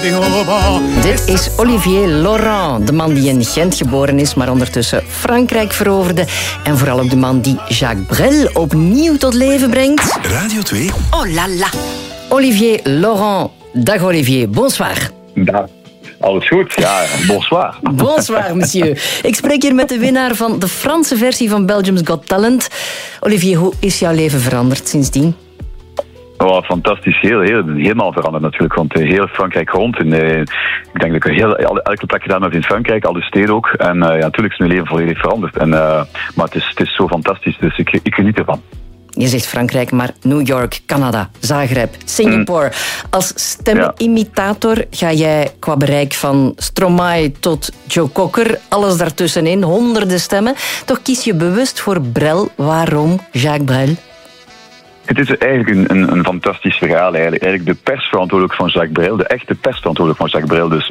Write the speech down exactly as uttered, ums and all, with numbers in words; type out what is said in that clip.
sitting over. Dit is Olivier Laurent, de man die in Gent geboren is, maar ondertussen Frankrijk veroverde. En vooral ook de man die Jacques Brel opnieuw tot leven brengt. Radio twee. Oh la la. Olivier Laurent. Dag Olivier, bonsoir. Dag. Alles goed? Ja, bonsoir. Bonsoir, monsieur. Ik spreek hier met de winnaar van de Franse versie van Belgium's Got Talent. Olivier, hoe is jouw leven veranderd sindsdien? Oh, fantastisch. Heel, heel, helemaal veranderd natuurlijk. Want uh, heel Frankrijk rond. En, uh, ik denk dat ik heel, elke plek gedaan heb in Frankrijk, alle steden ook. En uh, ja, natuurlijk is mijn leven volledig veranderd. En, uh, maar het is, het is zo fantastisch, dus ik, ik geniet ervan. Je zegt Frankrijk, maar New York, Canada, Zagreb, Singapore. Mm. Als stemimitator ga jij qua bereik van Stromae tot Joe Cocker, alles daartussenin, honderden stemmen. Toch kies je bewust voor Brel. Waarom Jacques Brel? Het is eigenlijk een, een, een fantastisch verhaal. Eigenlijk. eigenlijk de persverantwoordelijk van Jacques Brel, de echte persverantwoordelijk van Jacques Brel. Dus